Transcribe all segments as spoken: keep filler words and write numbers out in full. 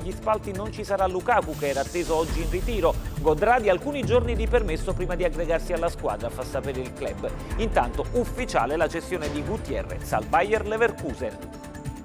agli spalti non ci sarà Lukaku, che era atteso oggi in ritiro. Godrà di alcuni giorni di permesso prima di aggregarsi alla squadra, fa sapere il club. Intanto ufficiale la cessione di Gutierrez al Bayer Leverkusen.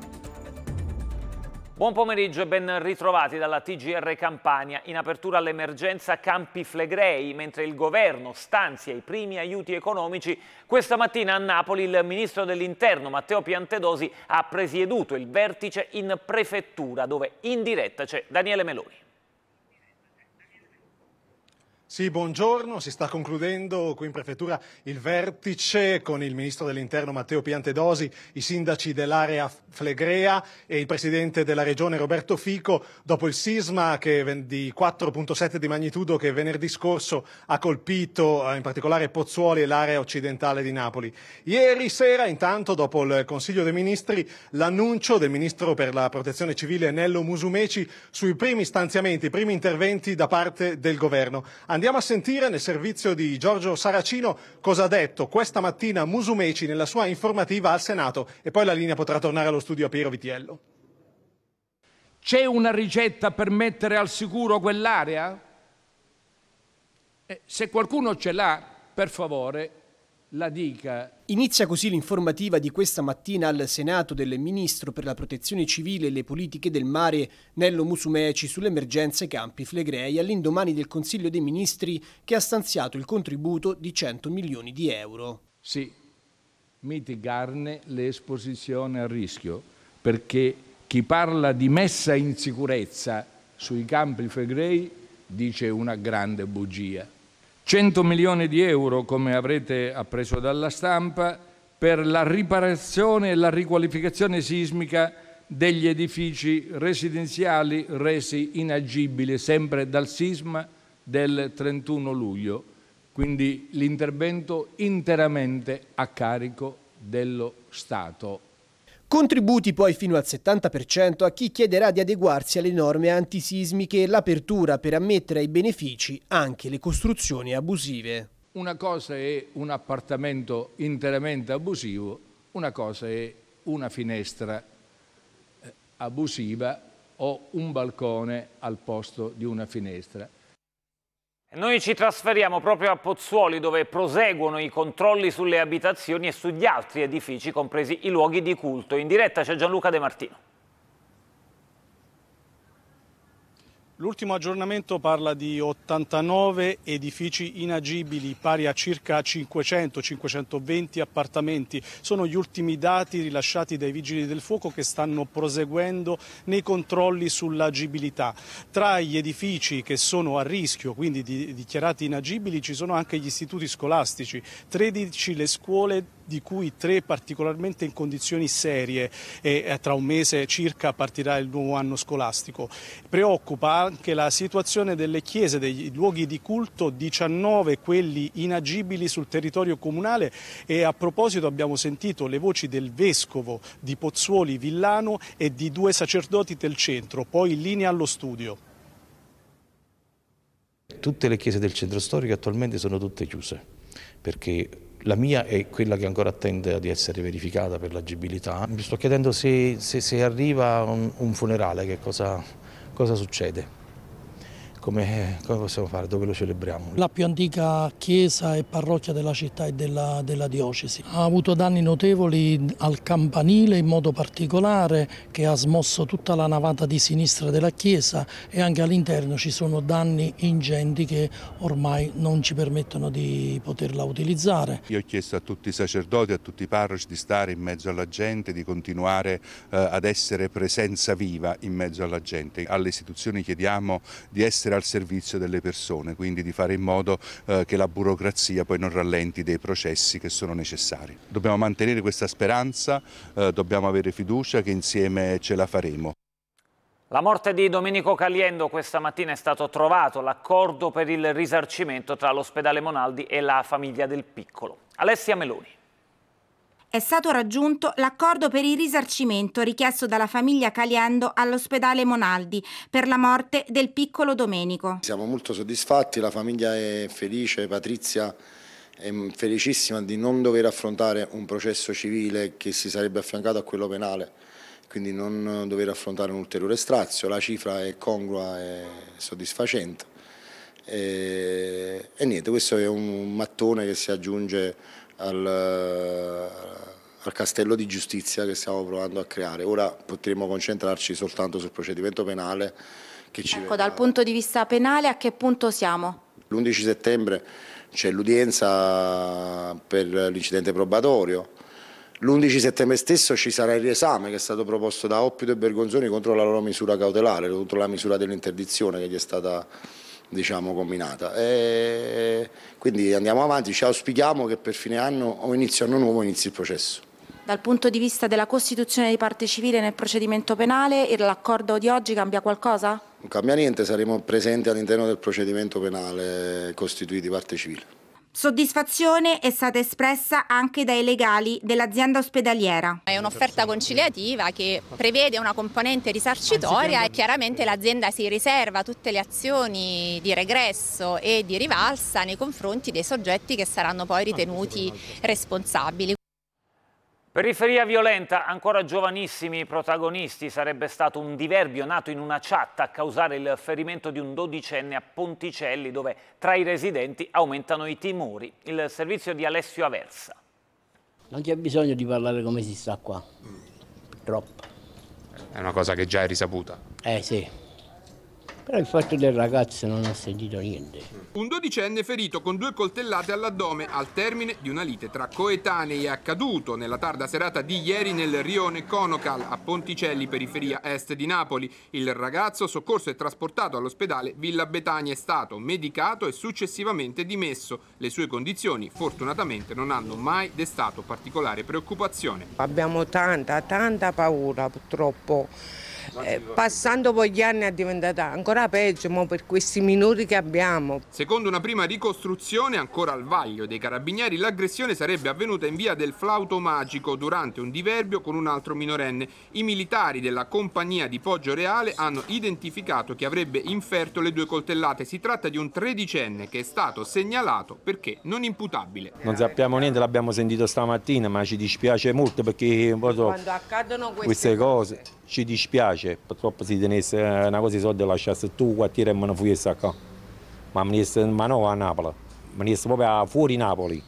Buon pomeriggio e ben ritrovati dalla T G R Campania. In apertura all'emergenza Campi Flegrei, mentre il governo stanzia i primi aiuti economici, questa mattina a Napoli il ministro dell'Interno Matteo Piantedosi ha presieduto il vertice in prefettura, dove in diretta c'è Daniele Meloni. Sì, buongiorno. Si sta concludendo qui in prefettura il vertice con il ministro dell'Interno Matteo Piantedosi, i sindaci dell'area Flegrea e il presidente della regione Roberto Fico, dopo il sisma che, di quattro virgola sette di magnitudo che venerdì scorso ha colpito in particolare Pozzuoli e l'area occidentale di Napoli. Ieri sera, intanto, dopo il Consiglio dei Ministri, l'annuncio del ministro per la protezione civile Nello Musumeci sui primi stanziamenti, i primi interventi da parte del governo. Andiamo a sentire nel servizio di Giorgio Saracino cosa ha detto questa mattina Musumeci nella sua informativa al Senato e poi la linea potrà tornare allo studio a Piero Vitiello. C'è una ricetta per mettere al sicuro quell'area? Eh, se qualcuno ce l'ha, per favore, la dica. Inizia così l'informativa di questa mattina al Senato del Ministro per la Protezione Civile e le Politiche del Mare Nello Musumeci sull'emergenza Campi Flegrei all'indomani del Consiglio dei Ministri che ha stanziato il contributo di cento milioni di euro. Sì, mitigarne l'esposizione a rischio, perché chi parla di messa in sicurezza sui Campi Flegrei dice una grande bugia. cento milioni di euro, come avrete appreso dalla stampa, per la riparazione e la riqualificazione sismica degli edifici residenziali resi inagibili sempre dal sisma del trentuno luglio. Quindi l'intervento interamente a carico dello Stato. Contributi poi fino al settanta per cento a chi chiederà di adeguarsi alle norme antisismiche e l'apertura per ammettere ai benefici anche le costruzioni abusive. Una cosa è un appartamento interamente abusivo, una cosa è una finestra abusiva o un balcone al posto di una finestra. Noi ci trasferiamo proprio a Pozzuoli, dove proseguono i controlli sulle abitazioni e sugli altri edifici, compresi i luoghi di culto. In diretta c'è Gianluca De Martino. L'ultimo aggiornamento parla di ottantanove edifici inagibili, pari a circa cinquecento cinquecentoventi appartamenti. Sono gli ultimi dati rilasciati dai Vigili del Fuoco che stanno proseguendo nei controlli sull'agibilità. Tra gli edifici che sono a rischio, quindi di, dichiarati inagibili, ci sono anche gli istituti scolastici, tredici le scuole, di cui tre particolarmente in condizioni serie, e tra un mese circa partirà il nuovo anno scolastico. Preoccupa anche la situazione delle chiese, dei luoghi di culto, diciannove quelli inagibili sul territorio comunale, e a proposito abbiamo sentito le voci del vescovo di Pozzuoli Villano e di due sacerdoti del centro, poi in linea allo studio. Tutte le chiese del centro storico attualmente sono tutte chiuse, perché la mia è quella che ancora attende di essere verificata per l'agibilità. Mi sto chiedendo se, se, se arriva un, un funerale, che cosa, cosa succede. Come, come possiamo fare? Dove lo celebriamo? La più antica chiesa e parrocchia della città e della, della diocesi. Ha avuto danni notevoli al campanile in modo particolare, che ha smosso tutta la navata di sinistra della chiesa, e anche all'interno ci sono danni ingenti che ormai non ci permettono di poterla utilizzare. Io ho chiesto a tutti i sacerdoti, a tutti i parroci di stare in mezzo alla gente, di continuare eh, ad essere presenza viva in mezzo alla gente. Alle istituzioni chiediamo di essere al servizio delle persone, quindi di fare in modo eh, che la burocrazia poi non rallenti dei processi che sono necessari. Dobbiamo mantenere questa speranza, eh, dobbiamo avere fiducia che insieme ce la faremo. La morte di Domenico Caliendo questa mattina è stato trovato l'accordo per il risarcimento tra l'ospedale Monaldi e la famiglia del piccolo. Alessia Meloni. È stato raggiunto l'accordo per il risarcimento richiesto dalla famiglia Caliendo all'ospedale Monaldi per la morte del piccolo Domenico. Siamo molto soddisfatti, la famiglia è felice, Patrizia è felicissima di non dover affrontare un processo civile che si sarebbe affiancato a quello penale, quindi non dover affrontare un ulteriore strazio. La cifra è congrua e soddisfacente. E, e niente, questo è un mattone che si aggiunge al, al castello di giustizia che stiamo provando a creare. Ora potremo concentrarci soltanto sul procedimento penale. Che ci ecco, dal punto di vista penale a che punto siamo? L'undici settembre c'è l'udienza per l'incidente probatorio. L'undici settembre stesso ci sarà il riesame che è stato proposto da Oppito e Bergonzoni contro la loro misura cautelare, contro la misura dell'interdizione che gli è stata, diciamo, combinata. E quindi andiamo avanti, ci auspichiamo che per fine anno o inizio anno nuovo inizi il processo. Dal punto di vista della costituzione di parte civile nel procedimento penale, l'accordo di oggi cambia qualcosa? Non cambia niente, saremo presenti all'interno del procedimento penale costituiti parte civile. Soddisfazione è stata espressa anche dai legali dell'azienda ospedaliera. È un'offerta conciliativa che prevede una componente risarcitoria e chiaramente l'azienda si riserva tutte le azioni di regresso e di rivalsa nei confronti dei soggetti che saranno poi ritenuti responsabili. Periferia violenta, ancora giovanissimi protagonisti, sarebbe stato un diverbio nato in una chat a causare il ferimento di un dodicenne a Ponticelli, dove tra i residenti aumentano i timori. Il servizio di Alessio Aversa. Non c'è bisogno di parlare come si sta qua, troppo. È una cosa che già è risaputa. Eh sì, però il fatto del ragazzo non ho sentito niente. Un dodicenne ferito con due coltellate all'addome al termine di una lite tra coetanei è accaduto nella tarda serata di ieri nel rione Conocal a Ponticelli, periferia est di Napoli. Il ragazzo, soccorso e trasportato all'ospedale Villa Betania, è stato medicato e successivamente dimesso. Le sue condizioni fortunatamente non hanno mai destato particolare preoccupazione. Abbiamo tanta, tanta paura purtroppo. Eh, passando poi gli anni è diventata ancora peggio, ma per questi minori che abbiamo. Secondo una prima ricostruzione ancora al vaglio dei carabinieri, l'aggressione sarebbe avvenuta in via del Flauto Magico durante un diverbio con un altro minorenne. I militari della compagnia di Poggio Reale hanno identificato chi avrebbe inferto le due coltellate. Si tratta di un tredicenne che è stato segnalato perché non imputabile. Non sappiamo niente, l'abbiamo sentito stamattina, ma ci dispiace molto perché quando accadono queste, queste cose ci dispiace. Purtroppo si tenesse una cosa, i soldi lasciasse tu quartiere e me ne fuesse qua. Ma mi disse, ma no a Napoli, mi disse proprio fuori Napoli.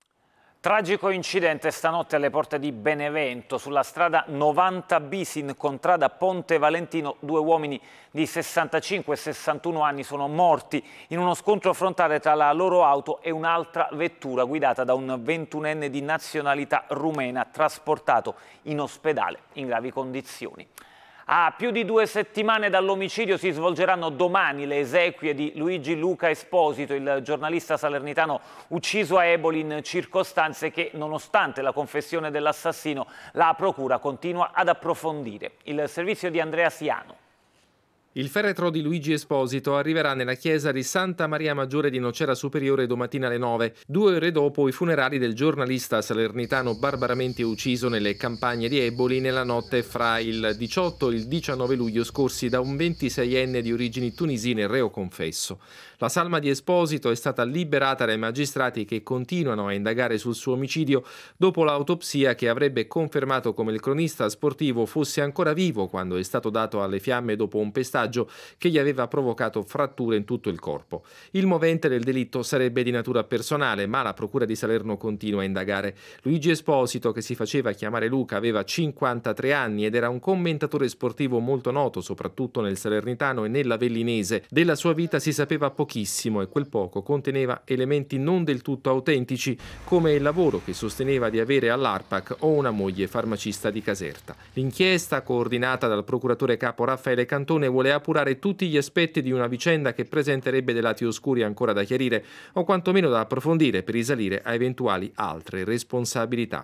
Tragico incidente stanotte alle porte di Benevento. Sulla strada novanta bis in contrada Ponte Valentino, due uomini di sessantacinque e sessantuno anni sono morti in uno scontro frontale tra la loro auto e un'altra vettura guidata da un ventunenne di nazionalità rumena trasportato in ospedale in gravi condizioni. A più di due settimane dall'omicidio si svolgeranno domani le esequie di Luigi Luca Esposito, il giornalista salernitano ucciso a Eboli in circostanze che, nonostante la confessione dell'assassino, la procura continua ad approfondire. Il servizio di Andrea Siano. Il feretro di Luigi Esposito arriverà nella chiesa di Santa Maria Maggiore di Nocera Superiore domattina alle nove, due ore dopo i funerali del giornalista salernitano barbaramente ucciso nelle campagne di Eboli nella notte fra il diciotto e il diciannove luglio scorsi da un ventiseienne di origini tunisine reo confesso. La salma di Esposito è stata liberata dai magistrati che continuano a indagare sul suo omicidio dopo l'autopsia che avrebbe confermato come il cronista sportivo fosse ancora vivo quando è stato dato alle fiamme dopo un pestaggio che gli aveva provocato fratture in tutto il corpo. Il movente del delitto sarebbe di natura personale, ma la procura di Salerno continua a indagare. Luigi Esposito, che si faceva chiamare Luca, aveva cinquantatré anni ed era un commentatore sportivo molto noto, soprattutto nel salernitano e nell'avellinese. Della sua vita si sapeva pochissimo e quel poco conteneva elementi non del tutto autentici, come il lavoro che sosteneva di avere all'Arpac o una moglie farmacista di Caserta. L'inchiesta, coordinata dal procuratore capo Raffaele Cantone, vuole appurare tutti gli aspetti di una vicenda che presenterebbe dei lati oscuri ancora da chiarire o quantomeno da approfondire per risalire a eventuali altre responsabilità.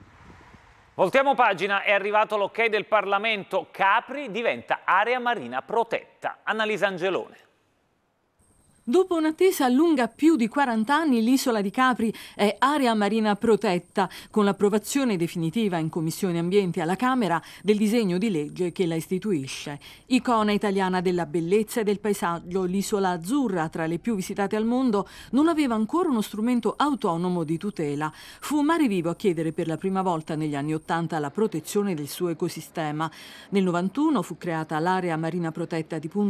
Voltiamo pagina, è arrivato l'ok del Parlamento. Capri diventa area marina protetta. Annalisa Angelone. Dopo un'attesa lunga più di quaranta anni, l'isola di Capri è area marina protetta, con l'approvazione definitiva in Commissione Ambiente alla Camera del disegno di legge che la istituisce. Icona italiana della bellezza e del paesaggio, l'isola azzurra, tra le più visitate al mondo, non aveva ancora uno strumento autonomo di tutela. Fu Mare Vivo a chiedere per la prima volta negli anni Ottanta la protezione del suo ecosistema. Nel novantuno fu creata l'area marina protetta di Punta